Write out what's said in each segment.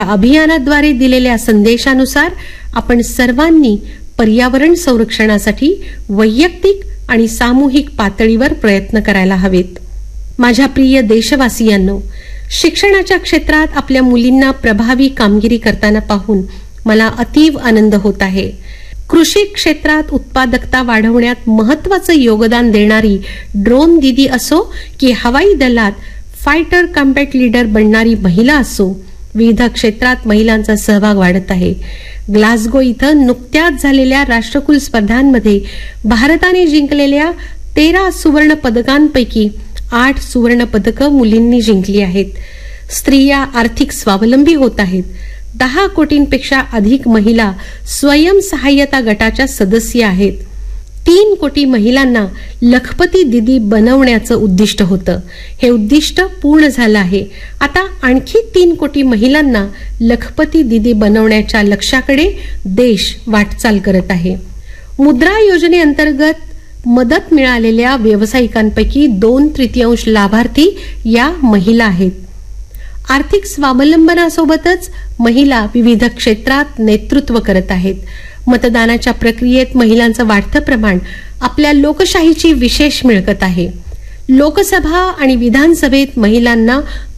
अभियानाद्वारे दिलेल्या संदेशानुसार आपण सर्वांनी पर्यावरण संरक्षणासाठी वैयक्तिक आणि सामूहिक पातळीवर प्रयत्न करायला हवेत. माझ्या प्रिय देशवासियांनो, शिक्षणाच्या क्षेत्रात आपल्या मुलींना प्रभावी कामगिरी करताना पाहून मला अतीव आनंद होत आहे. कृषी क्षेत्रात उत्पादकता वाढवण्यात महत्त्वाचं योगदान देणारी ड्रोन दीदी असो की हवाई दलात फायटर कॉम्बॅट लीडर बनणारी महिला असो, विविध क्षेत्रात महिलांचा सहभाग वाढत आहे. ग्लासगो इथं नुकत्याच झालेल्या राष्ट्रकुल स्पर्धांमध्ये भारताने जिंकलेल्या 13 सुवर्ण पदकांपैकी 8 सुवर्ण पदकं मुलींनी जिंकली आहेत. स्त्रिया आर्थिक स्वावलंबी होत आहेत. 10 कोटींपेक्षा अधिक महिला स्वयंसहाय्यता गटाच्या सदस्य आहेत. 3 कोटी महिलांना लखपती दीदी बनवण्याचं उद्दिष्ट होतं. हे उद्दिष्ट पूर्ण झालं आहे. आता आणखी 3 कोटी महिलांना लखपती दीदी बनवण्याच्या लक्ष्याकडे देश वाटचाल करत आहे. मुद्रा योजनेअंतर्गत मदत मिळालेल्या व्यावसायिकांपैकी 2/3 लाभार्थी या महिला आहेत. आर्थिक स्वावलंबनासोबतच महिला विविध क्षेत्रात नेतृत्व करत आहेत. मतदानाच्या प्रक्रियेत महिलांचं वाढतं प्रमाण आपल्या लोकशाहीची विशेष मिळकत आहे. लोकसभा आणि विधानसभेत महिलांना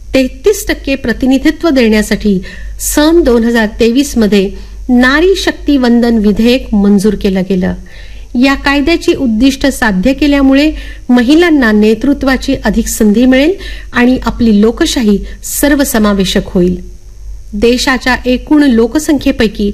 33% प्रतिनिधित्व देण्यासाठी सन 2023 मध्ये नारी शक्ती वंदन विधेयक मंजूर केलं गेलं. या कायद्याची उद्दिष्ट साध्य केल्यामुळे महिलांना नेतृत्वाची अधिक संधी मिळेल आणि आपली लोकशाही सर्वसमावेशक होईल. देशाच्या एकूण लोकसंख्येपैकी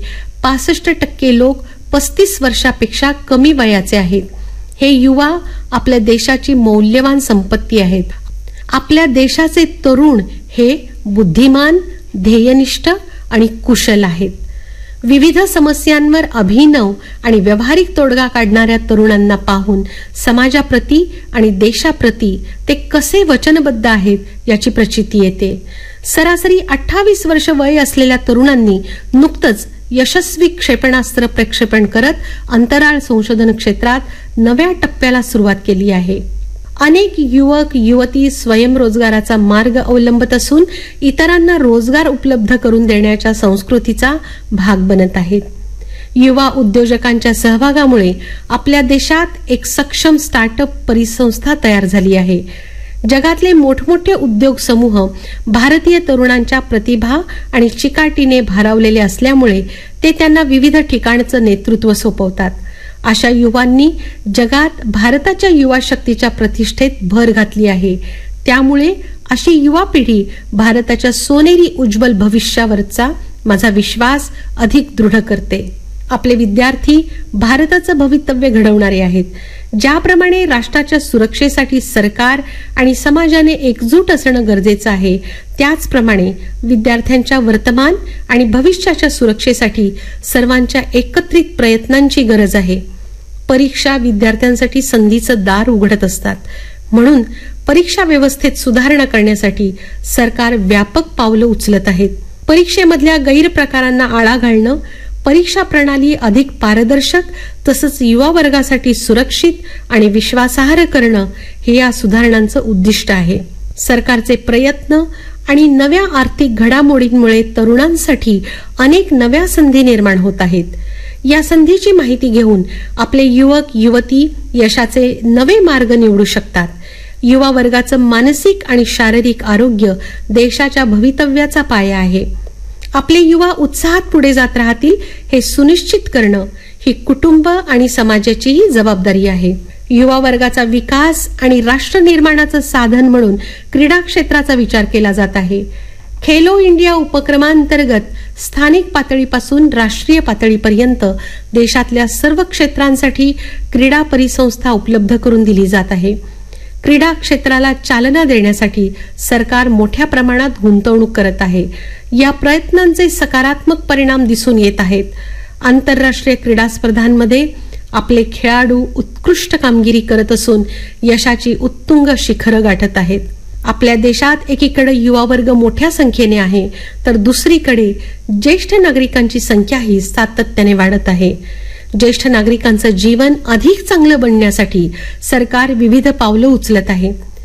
65% लोक 35 वर्षापेक्षा कमी वयाचे आहेत. हे युवा आपल्या देशाची मौल्यवान संपत्ती आहेत. आपल्या देशाचे तरुण हे बुद्धिमान, ध्येयनिष्ठ आणि कुशल आहेत. विविध समस्यांवर अभिनव आणि व्यावहारिक तोडगा काढणाऱ्या तरुणांना पाहून समाजाप्रती आणि देशाप्रती ते कसे वचनबद्ध आहेत याची प्रचिती येते. सरासरी 28 वर्ष वय असलेल्या तरुणांनी नुकतंच यशस्वी क्षेपणास्त्र प्रक्षेपण करत अंतराळ संशोधन क्षेत्रात नव्या टप्प्याला सुरुवात केली आहे. अनेक युवक युवती स्वयंरोजगाराचा मार्ग अवलंबत असून इतरांना रोजगार उपलब्ध करून देण्याच्या संस्कृतीचा भाग बनत आहेत. युवा उद्योजकांच्या सहभागामुळे आपल्या देशात एक सक्षम स्टार्टअप परिसंस्था तयार झाली आहे. जगातले मोठमोठे उद्योग समूह भारतीय तरुणांच्या प्रतिभा आणि चिकाटीने भारावलेले असल्यामुळे ते त्यांना विविध ठिकाणचं नेतृत्व सोपवतात. अशा युवांनी जगात भारताच्या युवा शक्तीच्या प्रतिष्ठेत भर घातली आहे. त्यामुळे अशी युवा पिढी भारताच्या सोनेरी उज्ज्वल भविष्यावरचा माझा विश्वास अधिक दृढ करते. आपले विद्यार्थी भारताचं भवितव्य घडवणारे आहेत. ज्याप्रमाणे राष्ट्राच्या सुरक्षेसाठी सरकार आणि समाजाने एकजूट असणं गरजेचं आहे, त्याचप्रमाणे विद्यार्थ्यांच्या वर्तमान आणि भविष्याच्या सुरक्षेसाठी सर्वांच्या एकत्रित प्रयत्नांची गरज आहे. परीक्षा विद्यार्थ्यांसाठी संधीचं दार उघडत असतात. म्हणून परीक्षा व्यवस्थेत सुधारणा करण्यासाठी सरकार व्यापक पावलं उचलत आहेत. परीक्षेमधल्या गैरप्रकारांना आळा घालणं, परीक्षा प्रणाली अधिक पारदर्शक तसंच युवा वर्गासाठी सुरक्षित आणि विश्वासार्ह करणं हे या सुधारणांचं उद्दिष्ट आहे. सरकारचे प्रयत्न आणि नव्या आर्थिक घडामोडींमुळे तरुणांसाठी अनेक नव्या संधी निर्माण होत आहेत. या संधीची माहिती घेऊन आपले युवक युवती यशाचे नवे मार्ग निवडू शकतात. युवा वर्गाचं मानसिक आणि शारीरिक आरोग्य देशाच्या भवितव्याचा पाया आहे. आपले युवा उत्साहात पुढे जात राहतील हे सुनिश्चित करणं ही कुटुंब आणि समाजाचीही जबाबदारी आहे. युवा वर्गाचा विकास आणि राष्ट्र निर्माणाचं साधन म्हणून क्रीडा क्षेत्राचा विचार केला जात आहे. खेलो इंडिया उपक्रमांतर्गत स्थानिक पातळीपासून राष्ट्रीय पातळीपर्यंत देशातल्या सर्व क्षेत्रांसाठी क्रीडा परिसंस्था उपलब्ध करून दिली जात आहे. क्रीडा क्षेत्राला चालना देण्यासाठी सरकार मोठ्या प्रमाणात गुंतवणूक करत आहे. या प्रयत्नांचे सकारात्मक परिणाम दिसून येत आहेत. आंतरराष्ट्रीय क्रीडा स्पर्धांमध्ये आपले खेळाडू उत्कृष्ट कामगिरी करत असून यशाची उत्तुंग शिखरं गाठत आहेत. आपल्या देशात एकीकडे युवा वर्ग मोठ्या संख्येने आहे, तर दुसरीकडे ज्येष्ठ नागरिकांची संख्याही सातत्याने वाढत आहे. ज्येष्ठ नागरिकांचं जीवन अधिक चांगलं बनण्यासाठी सरकार विविध पावलं उचलत आहे.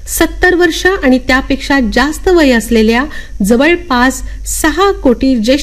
70 वर्ष आणि त्यापेक्षा जास्त वय असलेल्या जवळपास 6 कोटी ज्येष्ठ